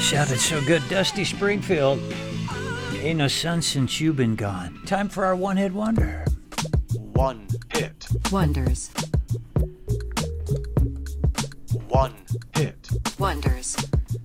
Sounded so good. Dusty Springfield. Ain't no sun since you've been gone. Time for our one-hit wonder. One hit. Wonders. One hit. Wonders.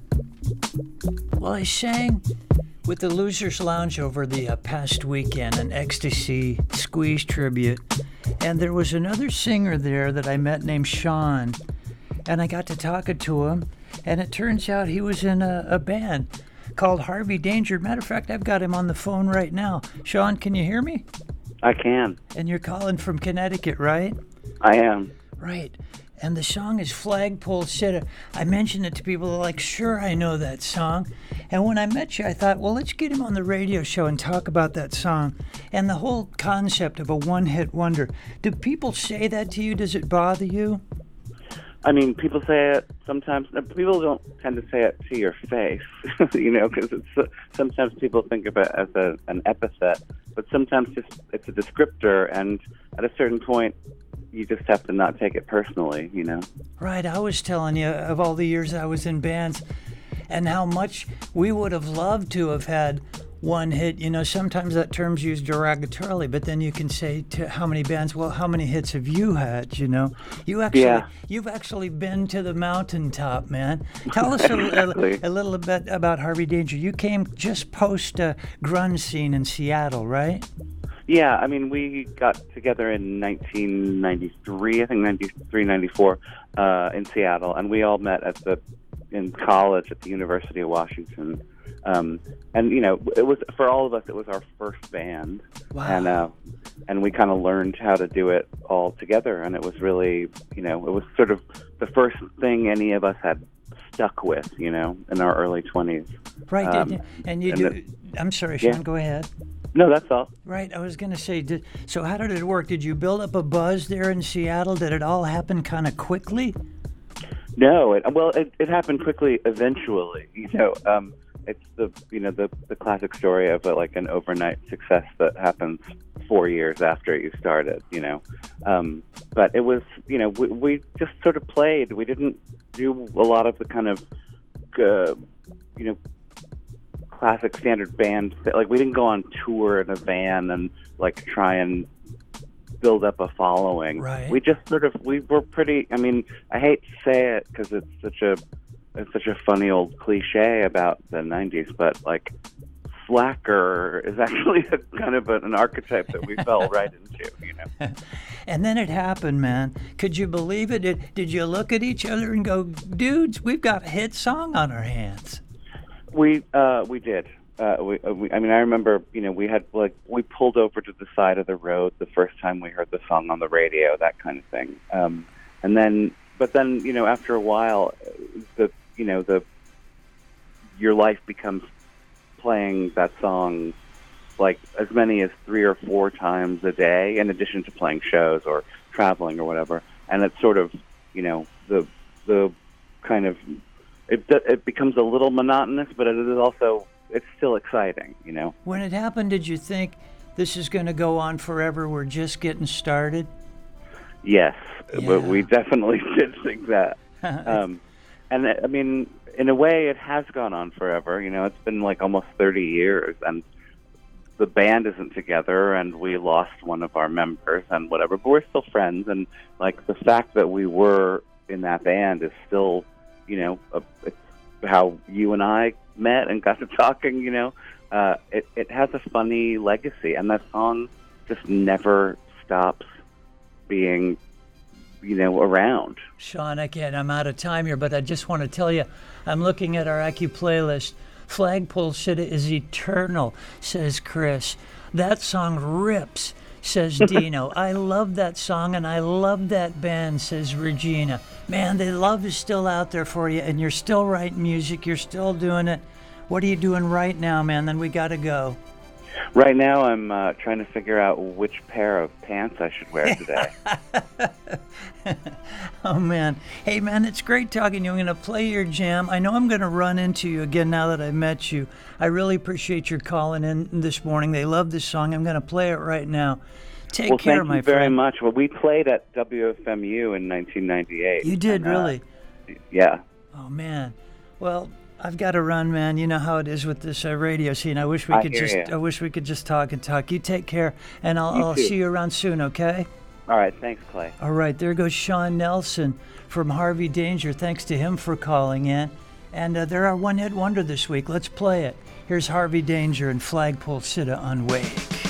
Well, I sang with the Losers Lounge over the past weekend, an Ecstasy Squeeze tribute. And there was another singer there that I met named Sean. And I got to talking to him. And it turns out he was in a band called Harvey Danger. Matter of fact, I've got him on the phone right now. Sean, can you hear me? I can. And you're calling from Connecticut, right? I am. Right. And the song is Flagpole Sitta. I mentioned it to people. They're like, sure, I know that song. And when I met you, I thought, well, let's get him on the radio show and talk about that song. And the whole concept of a one-hit wonder. Do people say that to you? Does it bother you? I mean, people say it sometimes. People don't tend to say it to your face, because sometimes people think of it as an epithet, but sometimes it's a descriptor, and at a certain point, you just have to not take it personally, Right. I was telling you of all the years I was in bands and how much we would have loved to have had one hit. Sometimes that term's used derogatorily, but then you can say to how many bands, well, how many hits have you had, You've actually been to the mountaintop, man. Tell us exactly. a little bit about Harvey Danger. You came just post grunge scene in Seattle, right? Yeah, I mean, we got together in 1993, I think 93, 94, in Seattle, and we all met in college at the University of Washington. It was, for all of us, it was our first band. Wow. And we kind of learned how to do it all together, and it was really, it was sort of the first thing any of us had stuck with, in our early 20s. Right, I'm sorry, Sean, go ahead. No, that's all. Right, I was going to say, so how did it work? Did you build up a buzz there in Seattle? Did it all happen kind of quickly? No, it happened quickly eventually, It's the classic story of an overnight success that happens 4 years after you started, But it was, we just sort of played. We didn't do a lot of the kind of, classic standard band. We didn't go on tour in a van and try and build up a following. Right. We just we were pretty. I mean, I hate to say it because it's such a funny old cliche about the 90s, but slacker is actually a kind of an archetype that we fell right into, And then it happened, man. Could you believe it? Did you look at each other and go, dudes, we've got a hit song on our hands? We did. I remember, we had we pulled over to the side of the road the first time we heard the song on the radio, that kind of thing. But then, after a while, your life becomes playing that song as many as 3 or 4 times a day, in addition to playing shows or traveling or whatever. And it's sort of, the kind of, it becomes a little monotonous, but it is also, it's still exciting, When it happened, did you think this is going to go on forever? We're just getting started? Yes, Yeah. we definitely did think that. And I mean, in a way, it has gone on forever. It's been almost 30 years, and the band isn't together, and we lost one of our members and whatever, but we're still friends. And the fact that we were in that band is still, it's how you and I met and got to talking. It has a funny legacy, and that song just never stops being around. Sean, again, I'm out of time here, but I just want to tell you, I'm looking at our IQ playlist. Flagpole Sitta is eternal, says Chris. That song rips, says Dino. I love that song, and I love that band, says Regina. Man, the love is still out there for you, and you're still writing music. You're still doing it. What are you doing right now, man? Then we got to go. Right now, I'm trying to figure out which pair of pants I should wear today. Oh, man. Hey, man, it's great talking to you. I'm going to play your jam. I know I'm going to run into you again now that I met you. I really appreciate your calling in this morning. They love this song. I'm going to play it right now. Take care, my friend. Thank you very much. Well, we played at WFMU in 1998. You did, really? Yeah. Oh, man. Well, I've got to run, man. You know how it is with this radio scene. I wish we I could hear just. ya. I wish we could just talk and talk. You take care, and You I'll too. see you around soon. Okay. All right, thanks, Clay. All right. There goes Sean Nelson from Harvey Danger. Thanks to him for calling in. And they're our one-hit wonder this week. Let's play it. Here's Harvey Danger and Flagpole Sitta on Wake.